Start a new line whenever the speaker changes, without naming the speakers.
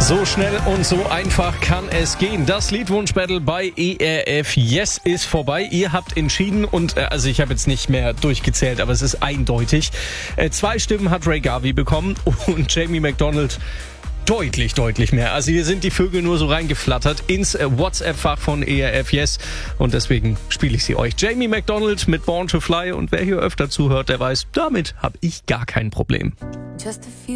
So schnell und so einfach kann es gehen. Das Liedwunsch-Battle bei ERF Yes ist vorbei. Ihr habt entschieden und also ich habe jetzt nicht mehr durchgezählt, aber es ist eindeutig. 2 Stimmen hat Ray Garvey bekommen und Jamie McDonald deutlich mehr. Also hier sind die Vögel nur so reingeflattert ins WhatsApp-Fach von ERF Yes und deswegen spiele ich sie euch. Jamie McDonald mit Born to Fly und wer hier öfter zuhört, der weiß, damit habe ich gar kein Problem.
Just a few